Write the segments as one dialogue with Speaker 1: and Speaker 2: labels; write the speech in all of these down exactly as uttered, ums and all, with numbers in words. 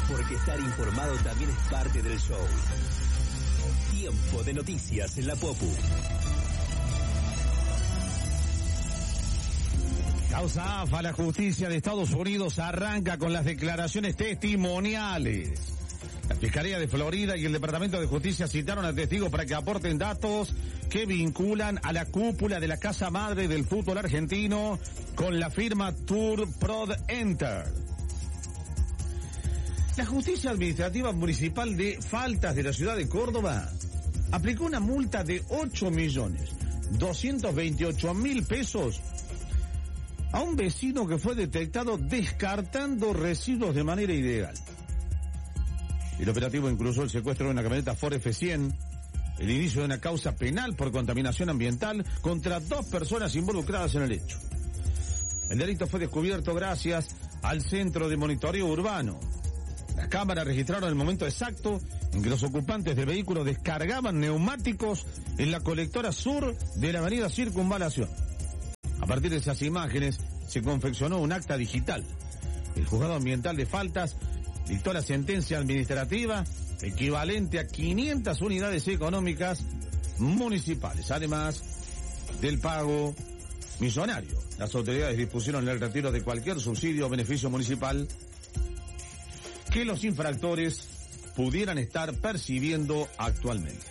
Speaker 1: Porque estar informado también es parte del show. Tiempo de noticias en la Popu.
Speaker 2: Causa A F A, la justicia de Estados Unidos arranca con las declaraciones testimoniales. La Fiscalía de Florida y el Departamento de Justicia citaron a testigos para que aporten datos que vinculan a la cúpula de la casa madre del fútbol argentino con la firma Tour Prod Enter. La Justicia Administrativa Municipal de Faltas de la ciudad de Córdoba aplicó una multa de ocho millones doscientos veintiocho mil pesos a un vecino que fue detectado descartando residuos de manera ilegal. El operativo incluyó el secuestro de una camioneta Ford F cien, el inicio de una causa penal por contaminación ambiental contra dos personas involucradas en el hecho. El delito fue descubierto gracias al Centro de Monitoreo Urbano. Las cámaras registraron el momento exacto en que los ocupantes del vehículo descargaban neumáticos en la colectora sur de la avenida Circunvalación. A partir de esas imágenes se confeccionó un acta digital. El juzgado ambiental de Faltas dictó la sentencia administrativa equivalente a quinientas unidades económicas municipales, además del pago millonario. Las autoridades dispusieron el retiro de cualquier subsidio o beneficio municipal que los infractores pudieran estar percibiendo actualmente.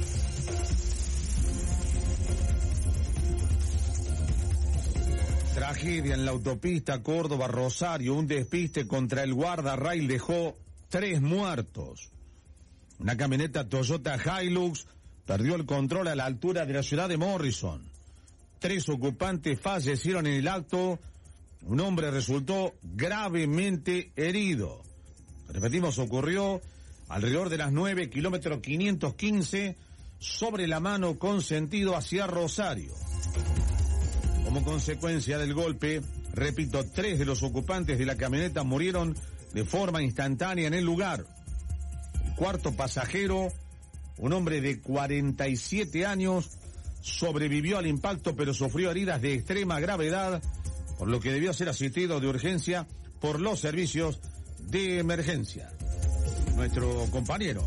Speaker 2: Tragedia en la autopista Córdoba-Rosario. Un despiste contra el guardarrail dejó tres muertos. Una camioneta Toyota Hilux perdió el control a la altura de la ciudad de Morrison. Tres ocupantes fallecieron en el acto. Un hombre resultó gravemente herido. Repetimos, ocurrió alrededor de las nueve, kilómetro quinientos quince, sobre la mano con sentido hacia Rosario. Como consecuencia del golpe, repito, tres de los ocupantes de la camioneta murieron de forma instantánea en el lugar. El cuarto pasajero, un hombre de cuarenta y siete años, sobrevivió al impacto pero sufrió heridas de extrema gravedad, por lo que debió ser asistido de urgencia por los servicios de emergencia. Nuestro compañero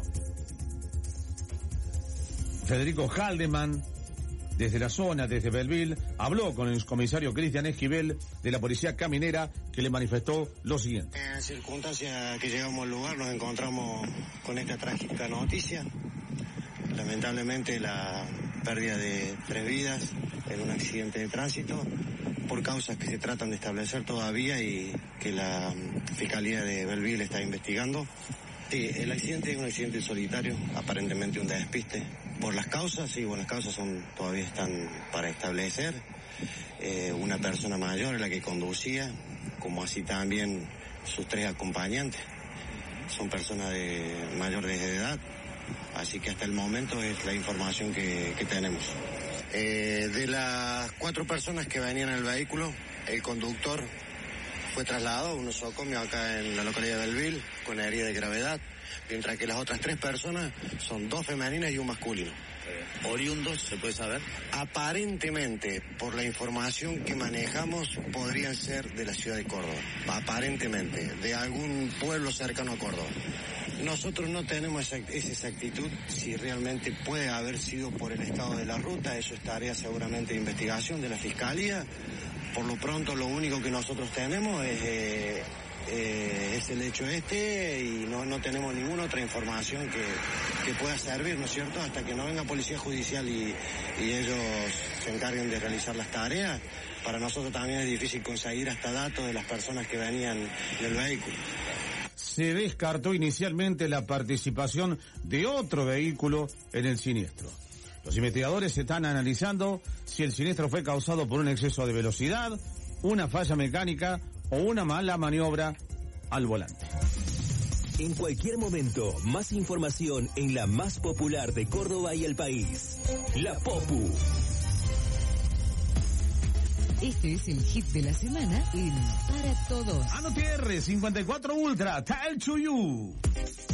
Speaker 2: Federico Haldeman, desde la zona, desde Belleville, habló con el comisario Cristian Esquivel de la Policía Caminera, que le manifestó lo siguiente.
Speaker 3: En circunstancias que llegamos al lugar nos encontramos con esta trágica noticia. Lamentablemente la pérdida de tres vidas en un accidente de tránsito por causas que se tratan de establecer todavía y que la Fiscalía de Belleville está investigando. Sí, el accidente es un accidente solitario, aparentemente un despiste. Por las causas, sí, bueno, las causas son todavía están para establecer. Eh, una persona mayor, la que conducía, como así también sus tres acompañantes. Son personas de mayor de edad, así que hasta el momento es la información que, que tenemos. Eh, de las cuatro personas que venían en el vehículo, el conductor fue trasladado a un nosocomio acá en la localidad de Belleville con herida de gravedad, mientras que las otras tres personas son dos femeninas y un masculino. Eh, ¿Oriundos, se puede saber? Aparentemente, por la información que manejamos, podrían ser de la ciudad de Córdoba. Aparentemente, de algún pueblo cercano a Córdoba. Nosotros no tenemos esa, esa exactitud si realmente puede haber sido por el estado de la ruta. Eso es tarea seguramente de investigación de la Fiscalía. Por lo pronto, lo único que nosotros tenemos es, eh, eh, es el hecho este y no, no tenemos ninguna otra información que, que pueda servir, ¿no es cierto? Hasta que no venga Policía Judicial y, y ellos se encarguen de realizar las tareas. Para nosotros también es difícil conseguir hasta datos de las personas que venían del vehículo.
Speaker 2: Se descartó inicialmente la participación de otro vehículo en el siniestro. Los investigadores están analizando si el siniestro fue causado por un exceso de velocidad, una falla mecánica o una mala maniobra al volante.
Speaker 1: En cualquier momento, más información en la más popular de Córdoba y el país. La Popu.
Speaker 4: Este es el hit de la semana en Para Todos.
Speaker 2: Ano T R cincuenta y cuatro Ultra, Tell to You.